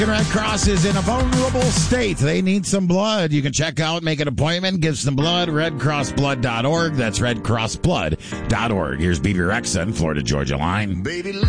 Red Cross is in a vulnerable state. They need some blood. You can check out, make an appointment, give some blood, redcrossblood.org. That's redcrossblood.org. Here's Bebe Rexha, Florida Georgia Line. Baby.